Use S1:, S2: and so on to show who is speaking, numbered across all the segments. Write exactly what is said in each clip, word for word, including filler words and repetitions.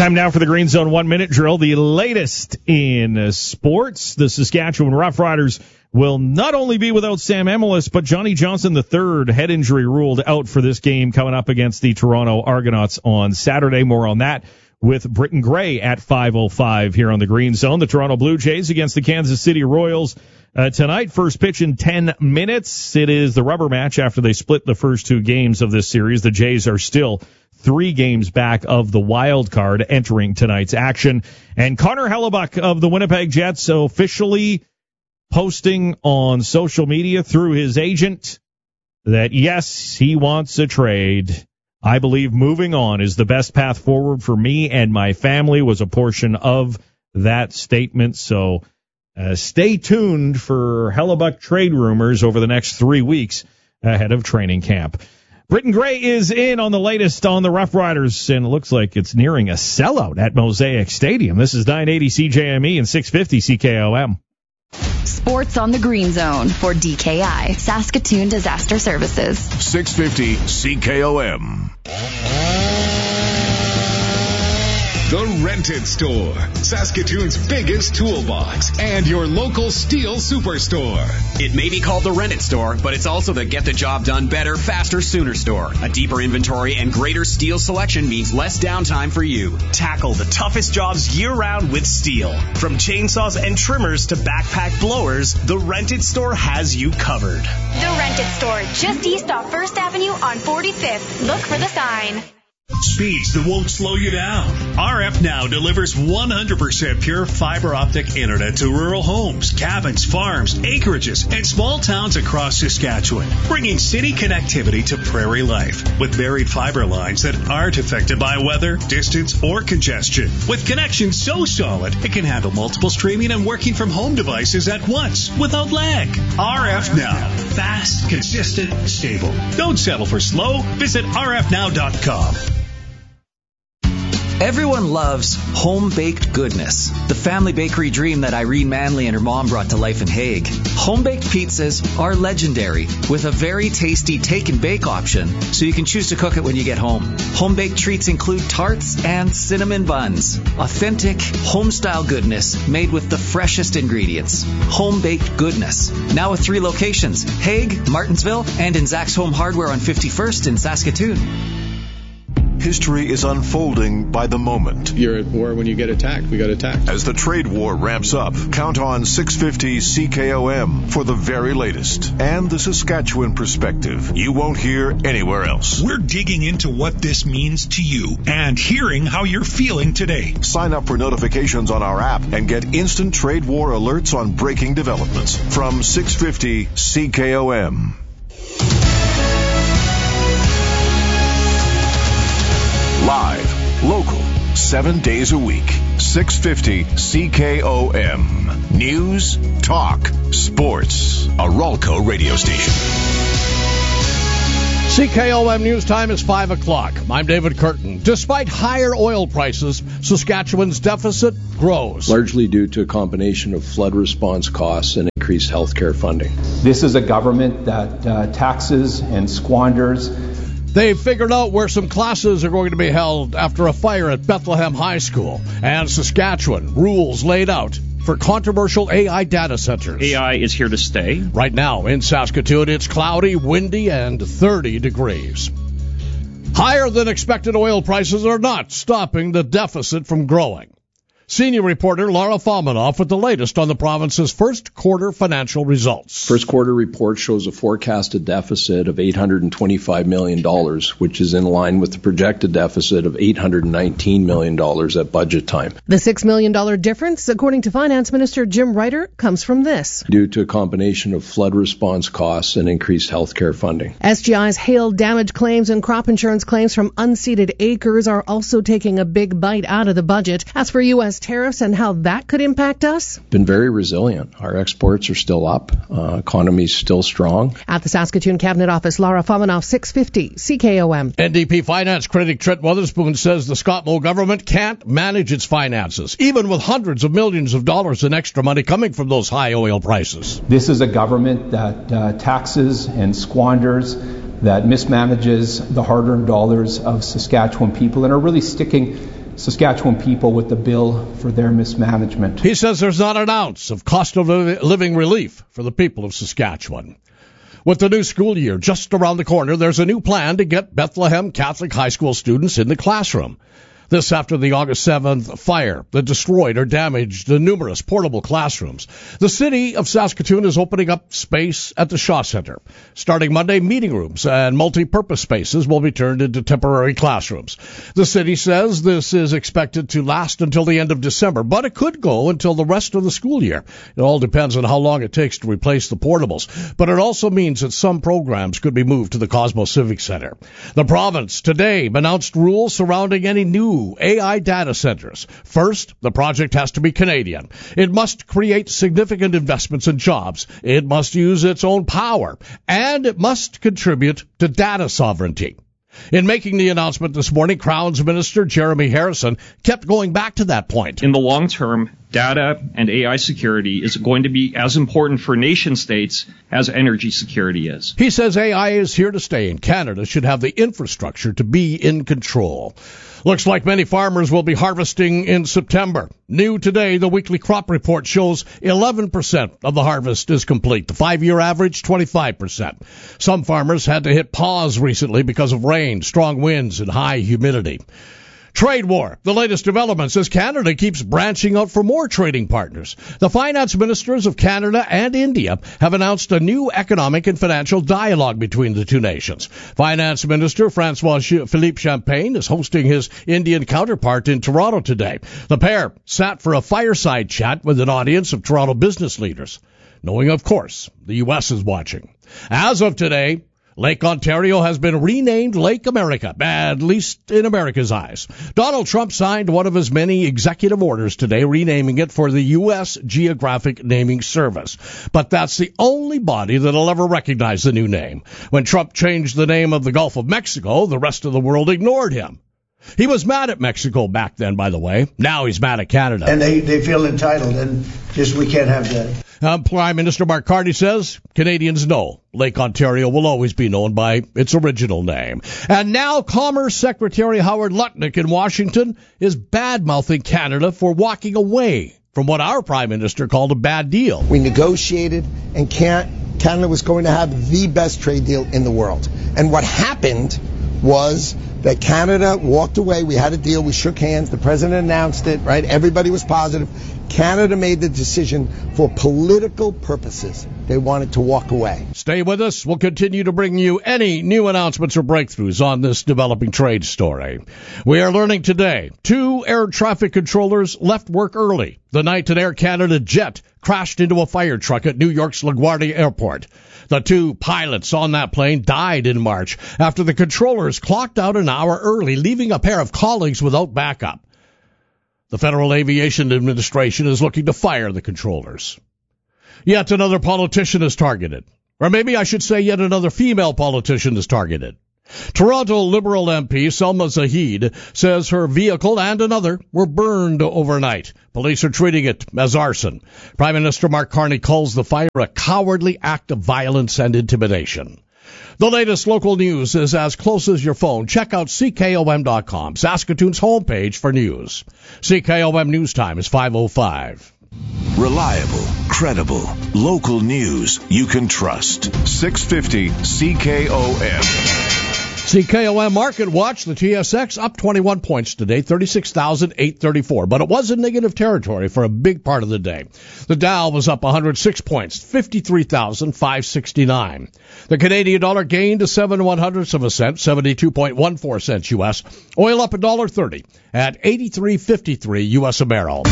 S1: Time now for the Green Zone one-minute drill, the latest in uh, sports. The Saskatchewan Roughriders will not only be without Sam Emilus, but Johnny Johnson the third, head injury ruled out for this game coming up against the Toronto Argonauts on Saturday. More on that with Britton Gray at five oh five here on the Green Zone. The Toronto Blue Jays against the Kansas City Royals uh, tonight. First pitch in ten minutes. It is the rubber match after they split the first two games of this series. The Jays are still three games back of the wild card entering tonight's action. And Connor Hellebuyck of the Winnipeg Jets officially posting on social media through his agent that, yes, he wants a trade. I believe moving on is the best path forward for me and my family, was a portion of that statement. So uh, stay tuned for Hellebuyck trade rumors over the next three weeks ahead of training camp. Britton Gray is in on the latest on the Roughriders, and it looks like it's nearing a sellout at Mosaic Stadium. This is nine eighty C J M E and six fifty C K O M.
S2: Sports on the Green Zone for D K I, Saskatoon Disaster Services.
S3: six fifty C K O M. The Rented Store, Saskatoon's biggest toolbox and your local steel superstore.
S4: It may be called the Rented Store, but it's also the get the job done better, faster, sooner store. A deeper inventory and greater steel selection means less downtime for you.
S5: Tackle the toughest jobs year-round with steel. From chainsaws and trimmers to backpack blowers, the Rented Store has you covered.
S6: The Rented Store, just east off First Avenue on forty-fifth. Look for the sign.
S5: Speeds that won't slow you down. R F Now delivers one hundred percent pure fiber optic internet to rural homes, cabins, farms, acreages, and small towns across Saskatchewan, bringing city connectivity to prairie life with buried fiber lines that aren't affected by weather, distance, or congestion. With connections so solid, it can handle multiple streaming and working from home devices at once without lag. R F Now. Fast, consistent, stable. Don't settle for slow. Visit R F now dot com.
S7: Everyone loves home-baked goodness, the family bakery dream that Irene Manley and her mom brought to life in Hague. Home-baked pizzas are legendary, with a very tasty take-and-bake option, so you can choose to cook it when you get home. Home-baked treats include tarts and cinnamon buns. Authentic, home-style goodness made with the freshest ingredients. Home-baked goodness. Now with three locations, Hague, Martinsville, and in Zach's Home Hardware on fifty-first in Saskatoon.
S3: History is unfolding by the moment.
S8: You're at war when you get attacked. We got attacked.
S3: As the trade war ramps up, count on six fifty C K O M for the very latest and the Saskatchewan perspective you won't hear anywhere else.
S9: We're digging into what this means to you and hearing how you're feeling today.
S3: Sign up for notifications on our app and get instant trade war alerts on breaking developments from six fifty C K O M. Live, local, seven days a week. six fifty C K O M. News, talk, sports. A Ralco radio station.
S10: C K O M News Time is five o'clock. I'm David Curtin. Despite higher oil prices, Saskatchewan's deficit grows.
S8: Largely due to a combination of flood response costs and increased health care funding.
S11: This is a government that uh, taxes and squanders.
S10: They've figured out where some classes are going to be held after a fire at Bethlehem High School. And Saskatchewan, rules laid out for controversial A I data centers.
S12: A I is here to stay.
S10: Right now in Saskatoon, it's cloudy, windy, and thirty degrees. Higher than expected oil prices are not stopping the deficit from growing. Senior reporter Laura Fominoff with the latest on the province's first quarter financial results.
S8: First quarter report shows a forecasted deficit of eight hundred twenty-five million dollars, which is in line with the projected deficit of eight hundred nineteen million dollars at budget time.
S13: The six million dollars difference, according to Finance Minister Jim Ryder, comes from this.
S8: Due to a combination of flood response costs and increased health care funding.
S13: S G I's hail damage claims and crop insurance claims from unceded acres are also taking a big bite out of the budget. As for U S tariffs and how that could impact us?
S8: Been very resilient. Our exports are still up. Uh, economy's still strong.
S13: At the Saskatoon Cabinet Office, Laura Fominoff, six fifty C K O M.
S10: N D P finance critic Trent Weatherspoon says the Scott Moe government can't manage its finances, even with hundreds of millions of dollars in extra money coming from those high oil prices.
S11: This is a government that uh, taxes and squanders, that mismanages the hard-earned dollars of Saskatchewan people, and are really sticking Saskatchewan people with the bill for their mismanagement.
S10: He says there's not an ounce of cost of living relief for the people of Saskatchewan. With the new school year just around the corner, there's a new plan to get Bethlehem Catholic High School students in the classroom. This after the August seventh fire that destroyed or damaged the numerous portable classrooms. The city of Saskatoon is opening up space at the Shaw Center. Starting Monday, meeting rooms and multi-purpose spaces will be turned into temporary classrooms. The city says this is expected to last until the end of December, but it could go until the rest of the school year. It all depends on how long it takes to replace the portables. But it also means that some programs could be moved to the Cosmos Civic Center. The province today announced rules surrounding any new A I data centers. First, the project has to be Canadian. It must create significant investments in jobs. It must use its own power. And it must contribute to data sovereignty. In making the announcement this morning, Crown's Minister Jeremy Harrison kept going back to that point.
S12: In the long term, data and A I security is going to be as important for nation states as energy security is.
S10: He says A I is here to stay, and Canada should have the infrastructure to be in control. Looks like many farmers will be harvesting in September. New today, the weekly crop report shows eleven percent of the harvest is complete. The five-year average, twenty-five percent. Some farmers had to hit pause recently because of rain, strong winds, and high humidity. Trade war. The latest developments as Canada keeps branching out for more trading partners. The finance ministers of Canada and India have announced a new economic and financial dialogue between the two nations. Finance Minister Francois Philippe Champagne is hosting his Indian counterpart in Toronto today. The pair sat for a fireside chat with an audience of Toronto business leaders, knowing, of course, the U S is watching. As of today, Lake Ontario has been renamed Lake America, at least in America's eyes. Donald Trump signed one of his many executive orders today, renaming it for the U S Geographic Naming Service. But that's the only body that'll ever recognize the new name. When Trump changed the name of the Gulf of Mexico, the rest of the world ignored him. He was mad at Mexico back then, by the way. Now he's mad at Canada.
S14: And they, they feel entitled, and just we can't have that.
S10: Um, Prime Minister Mark Carney says Canadians know Lake Ontario will always be known by its original name. And now Commerce Secretary Howard Lutnick in Washington is bad-mouthing Canada for walking away from what our Prime Minister called a bad deal.
S15: We negotiated, and can't, Canada was going to have the best trade deal in the world. And what happened was that Canada walked away. We had a deal. We shook hands. The president announced it, right? Everybody was positive. Canada made the decision for political purposes. They wanted to walk away.
S10: Stay with us. We'll continue to bring you any new announcements or breakthroughs on this developing trade story. We are learning today two air traffic controllers left work early the night an Air Canada jet crashed into a fire truck at New York's LaGuardia Airport. The two pilots on that plane died in March after the controllers clocked out an hour early, leaving a pair of colleagues without backup. The Federal Aviation Administration is looking to fire the controllers. Yet another politician is targeted. Or maybe I should say yet another female politician is targeted. Toronto Liberal M P Selma Zahid says her vehicle and another were burned overnight. Police are treating it as arson. Prime Minister Mark Carney calls the fire a cowardly act of violence and intimidation. The latest local news is as close as your phone. Check out C K O M dot com, Saskatoon's homepage for news. C K O M News Time is five oh five.
S3: Reliable, credible, local news you can trust. six fifty C K O M.
S10: C K O M Market Watch, the T S X up twenty-one points today, thirty-six thousand eight hundred thirty-four. But it was in negative territory for a big part of the day. The Dow was up one hundred six points, fifty-three thousand five hundred sixty-nine. The Canadian dollar gained to seven one hundredths of a cent, seventy-two point one four cents U S. Oil up one dollar thirty at eighty-three fifty-three U S a barrel.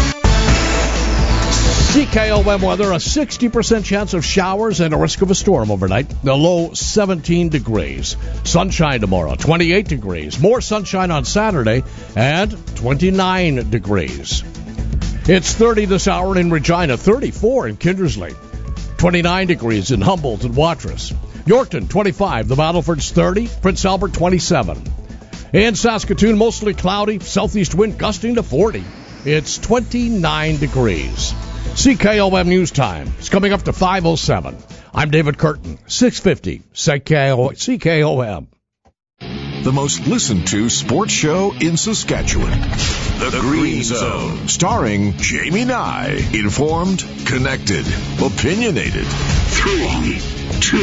S10: C K O M weather, a sixty percent chance of showers and a risk of a storm overnight. The low seventeen degrees. Sunshine tomorrow, twenty-eight degrees. More sunshine on Saturday and twenty-nine degrees. It's thirty this hour in Regina, thirty-four in Kindersley, twenty-nine degrees in Humboldt and Watrous. Yorkton, twenty-five. The Battleford's thirty. Prince Albert, twenty-seven. In Saskatoon, mostly cloudy. Southeast wind gusting to forty. It's twenty-nine degrees. C K O M News Time. It's coming up to five oh seven. I'm David Curtin, six fifty C K O M.
S3: the most listened to sports show in Saskatchewan. The, the Green Zone, starring Jamie Nye. Informed, connected, opinionated. Three, two,